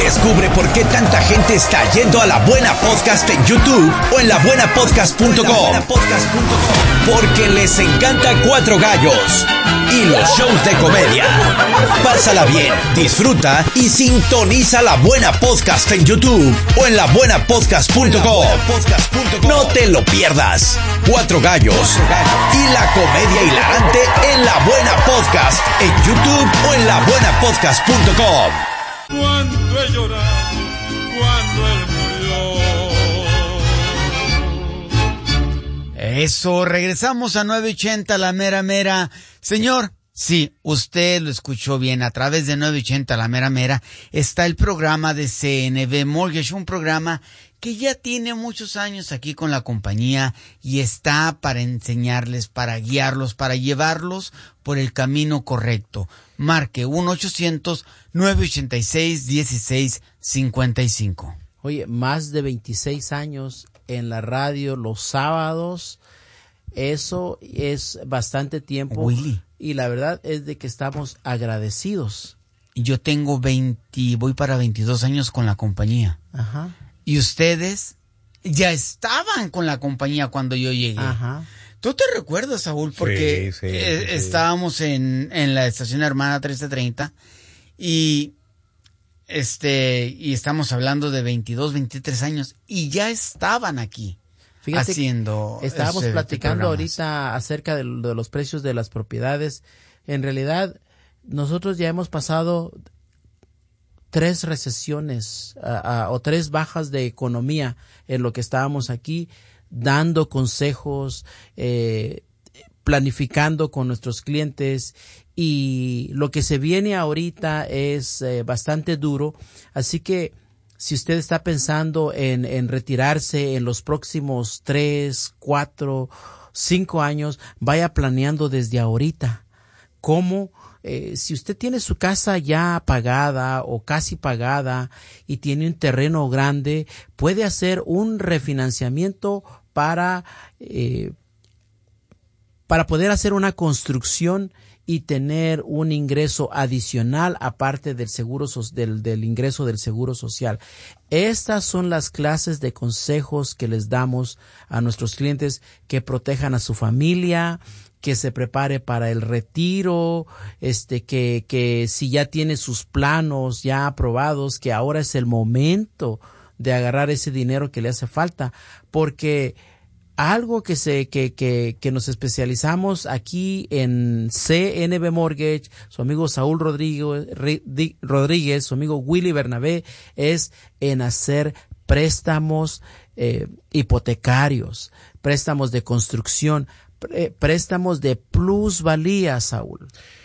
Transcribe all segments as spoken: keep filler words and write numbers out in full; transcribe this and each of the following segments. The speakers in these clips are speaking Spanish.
Descubre por qué tanta gente está yendo a La Buena Podcast en YouTube o en la buena podcast punto com. Porque les encanta Cuatro Gallos y los shows de comedia. Pásala bien, disfruta y sintoniza La Buena Podcast en YouTube o en la buena podcast punto com. No te lo pierdas. Cuatro Gallos y la comedia hilarante en La Buena Podcast en YouTube o en la buena podcast punto com. Cuando he llorado, cuando él murió. Eso, regresamos a nueve ochenta, la mera mera. Señor, sí, usted lo escuchó bien. A través de nueve ochenta, la mera mera, está el programa de C N B Mortgage, un programa que ya tiene muchos años aquí con la compañía y está para enseñarles, para guiarlos, para llevarlos por el camino correcto. Marque uno ochocientos, nueve ochenta y seis, dieciséis cincuenta y cinco. Oye, más de veintiséis años en la radio los sábados, eso es bastante tiempo. Willy. Y la verdad es de que estamos agradecidos. Yo tengo veinte, voy para veintidós años con la compañía. Ajá. Y ustedes ya estaban con la compañía cuando yo llegué. Ajá. ¿Tú te recuerdas, Saúl? Porque sí, sí, eh, sí. estábamos en, en la estación hermana trece treinta y este y estamos hablando de veintidós, veintitrés años y ya estaban aquí. Fíjate, haciendo estábamos ese, platicando programas. ahorita acerca de, de los precios de las propiedades. En realidad, nosotros ya hemos pasado tres recesiones uh, uh, o tres bajas de economía en lo que estábamos aquí dando consejos, eh, planificando con nuestros clientes, y lo que se viene ahorita es eh, bastante duro. Así que si usted está pensando en, en retirarse en los próximos tres, cuatro, cinco años, vaya planeando desde ahorita. ¿Cómo? Eh, si usted tiene su casa ya pagada o casi pagada y tiene un terreno grande, puede hacer un refinanciamiento para, eh, para poder hacer una construcción y tener un ingreso adicional aparte del seguro del, del ingreso del seguro social. Estas son las clases de consejos que les damos a nuestros clientes, que protejan a su familia, que se prepare para el retiro, este, que, que si ya tiene sus planos ya aprobados, que ahora es el momento de agarrar ese dinero que le hace falta, porque algo que se, que, que, que nos especializamos aquí en C N B Mortgage, su amigo Saúl Rodríguez, Rodríguez, su amigo Willy Bernabé, es en hacer préstamos eh, hipotecarios, préstamos de construcción, préstamos de plusvalía, Saúl.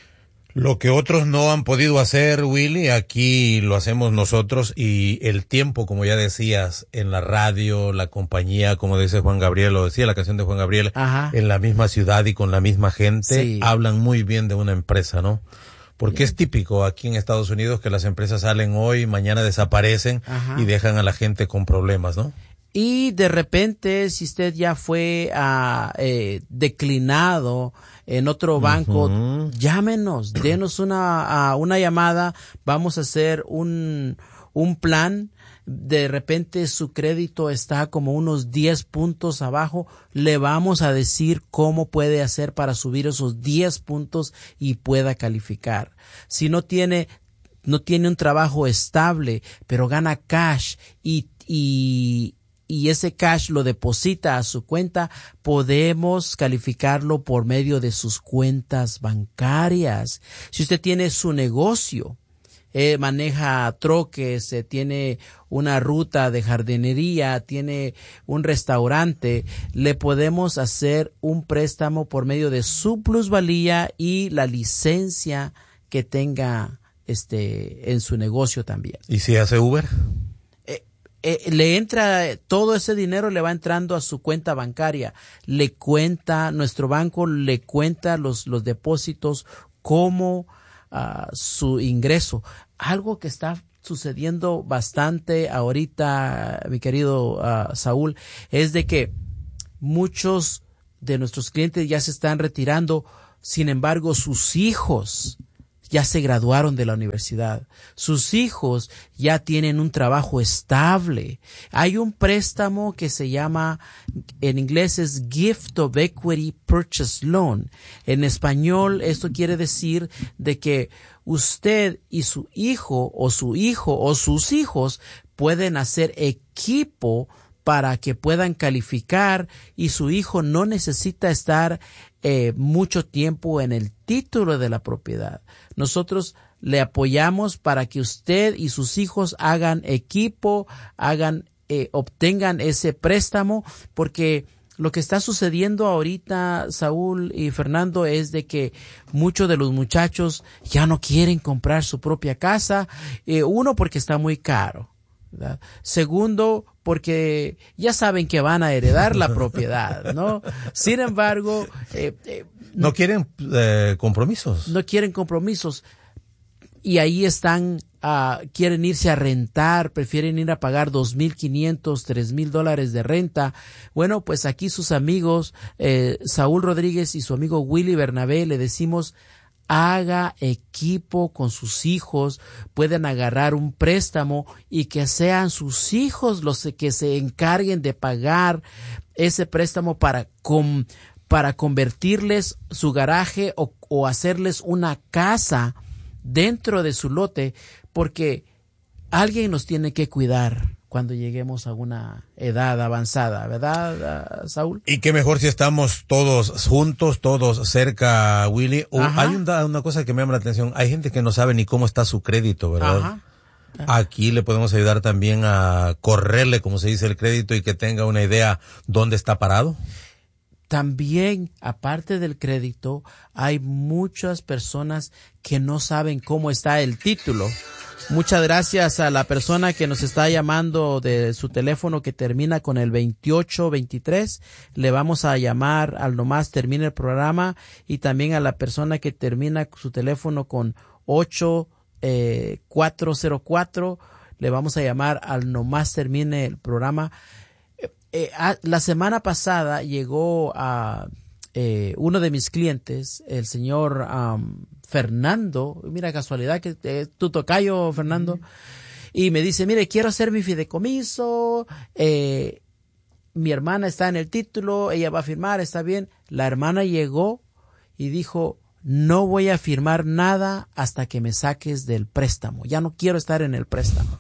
Lo que otros no han podido hacer, Willy, aquí lo hacemos nosotros, y el tiempo, como ya decías, en la radio, la compañía, como dice Juan Gabriel, lo decía la canción de Juan Gabriel, Ajá. en la misma ciudad y con la misma gente, Sí. hablan muy bien de una empresa, ¿no? Porque es típico aquí en Estados Unidos que las empresas salen hoy, mañana desaparecen. Ajá. Y dejan a la gente con problemas, ¿no? Y de repente, si usted ya fue uh, eh, declinado en otro banco, uh-huh. llámenos, denos una, uh, una llamada, vamos a hacer un, un plan. De repente su crédito está como unos diez puntos abajo, le vamos a decir cómo puede hacer para subir esos diez puntos y pueda calificar. Si no tiene, no tiene un trabajo estable, pero gana cash y, y, y ese cash lo deposita a su cuenta, podemos calificarlo por medio de sus cuentas bancarias. Si usted tiene su negocio, eh, maneja troques, eh, tiene una ruta de jardinería, tiene un restaurante, le podemos hacer un préstamo por medio de su plusvalía y la licencia que tenga este en su negocio también. ¿Y si hace Uber? Eh, le entra, todo ese dinero le va entrando a su cuenta bancaria, le cuenta, nuestro banco le cuenta los, los depósitos como uh, su ingreso. Algo que está sucediendo bastante ahorita, mi querido uh, Saúl, es de que muchos de nuestros clientes ya se están retirando, sin embargo sus hijos ya se graduaron de la universidad. Sus hijos ya tienen un trabajo estable. Hay un préstamo que se llama, en inglés es Gift of Equity Purchase Loan. En español, esto quiere decir de que usted y su hijo o su hijo o sus hijos pueden hacer equipo para que puedan calificar y su hijo no necesita estar eh, mucho tiempo en el título de la propiedad. Nosotros le apoyamos para que usted y sus hijos hagan equipo, hagan, eh, obtengan ese préstamo, porque lo que está sucediendo ahorita, Saúl y Fernando, es de que muchos de los muchachos ya no quieren comprar su propia casa. Eh, uno, porque está muy caro, ¿verdad? Segundo, porque ya saben que van a heredar la propiedad, ¿no? Sin embargo, eh, eh, no quieren eh, compromisos. No quieren compromisos. Y ahí están, uh, quieren irse a rentar, prefieren ir a pagar dos mil quinientos, tres mil dólares de renta. Bueno, pues aquí sus amigos, eh, Saúl Rodríguez y su amigo Willy Bernabé, le decimos, haga equipo con sus hijos, pueden agarrar un préstamo y que sean sus hijos los que se encarguen de pagar ese préstamo para, com, para convertirles su garaje o, o hacerles una casa dentro de su lote, porque alguien nos tiene que cuidar cuando lleguemos a una edad avanzada, ¿verdad, Saúl? Y qué mejor si estamos todos juntos, todos cerca, Willy. O hay una, una cosa que me llama la atención. Hay gente que no sabe ni cómo está su crédito, ¿verdad? Ajá. Aquí le podemos ayudar también a correrle, como se dice, el crédito y que tenga una idea dónde está parado. También, aparte del crédito, hay muchas personas que no saben cómo está el título. Muchas gracias a la persona que nos está llamando de su teléfono que termina con el veintiocho veintitrés. Le vamos a llamar al nomás termine el programa, y también a la persona que termina su teléfono con ocho cuatro cero cuatro. Le vamos a llamar al nomás termine el programa. Eh, a, la semana pasada llegó a eh, uno de mis clientes, el señor um, Fernando. Mira, casualidad que eh, tu tocayo, Fernando. Mm-hmm. Y me dice, mire, quiero hacer mi fideicomiso. Eh, mi hermana está en el título, ella va a firmar, está bien. La hermana llegó y dijo, no voy a firmar nada hasta que me saques del préstamo. Ya no quiero estar en el préstamo.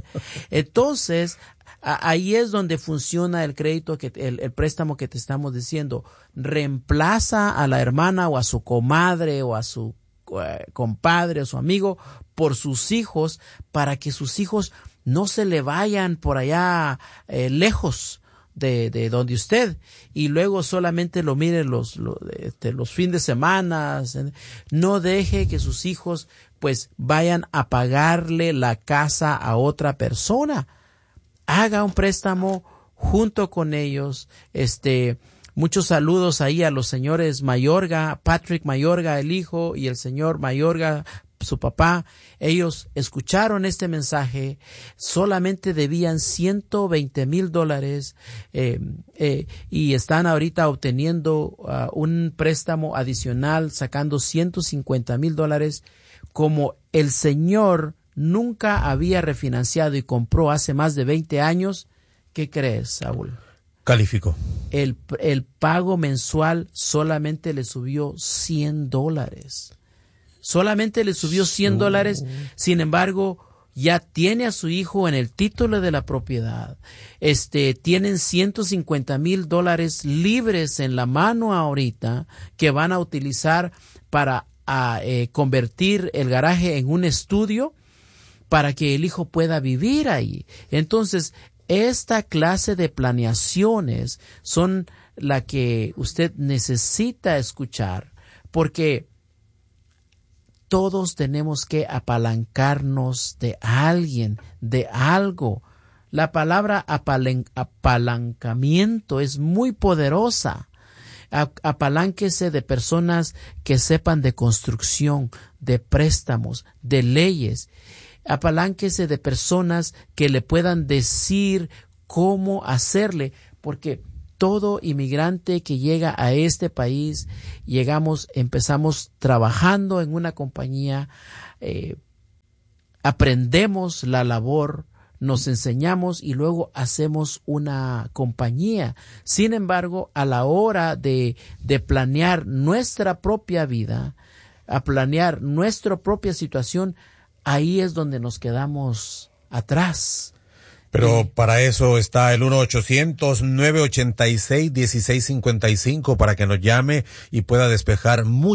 Entonces, ahí es donde funciona el crédito, que el, el préstamo que te estamos diciendo. Reemplaza a la hermana o a su comadre o a su eh, compadre o su amigo por sus hijos, para que sus hijos no se le vayan por allá eh, lejos de, de donde usted, y luego solamente lo mire los, los, este, los fines de semana. No deje que sus hijos pues vayan a pagarle la casa a otra persona. Haga un préstamo junto con ellos. Este, muchos saludos ahí a los señores Mayorga, Patrick Mayorga, el hijo, y el señor Mayorga, su papá. Ellos escucharon este mensaje, solamente debían ciento veinte mil dólares eh, eh, y están ahorita obteniendo uh, un préstamo adicional, sacando ciento cincuenta mil dólares. Como el señor nunca había refinanciado y compró hace más de veinte años, ¿qué crees, Saúl? Calificó. El, el pago mensual solamente le subió cien dólares. Solamente le subió cien dólares. Sin embargo, ya tiene a su hijo en el título de la propiedad. Este, tienen ciento cincuenta mil dólares libres en la mano ahorita, que van a utilizar para a, eh, convertir el garaje en un estudio, para que el hijo pueda vivir ahí. Entonces, esta clase de planeaciones son la que usted necesita escuchar, porque todos tenemos que apalancarnos de alguien, de algo. La palabra apalan- apalancamiento es muy poderosa. Apalánquese de personas que sepan de construcción, de préstamos, de leyes. Apalánquese de personas que le puedan decir cómo hacerle, porque todo inmigrante que llega a este país, llegamos, empezamos trabajando en una compañía, eh, aprendemos la labor, nos enseñamos y luego hacemos una compañía. Sin embargo, a la hora de, de planear nuestra propia vida, a planear nuestra propia situación, ahí es donde nos quedamos atrás. Pero eh, para eso está el uno ochocientos nueve ochenta y seis dieciséis cincuenta y cinco para que nos llame y pueda despejar mucho